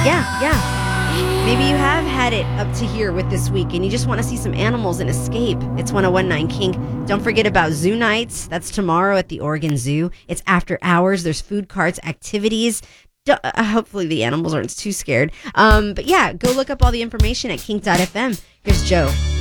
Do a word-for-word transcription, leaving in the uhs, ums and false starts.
Yeah, yeah. Maybe you have had it up to here with this week and you just want to see some animals and escape. It's one oh one point nine Kink. Don't forget about Zoo Nights. That's tomorrow at the Oregon Zoo. It's after hours. There's food carts, activities. D- uh, hopefully the animals aren't too scared. Um, but yeah, go look up all the information at kink dot f m. Here's Joe.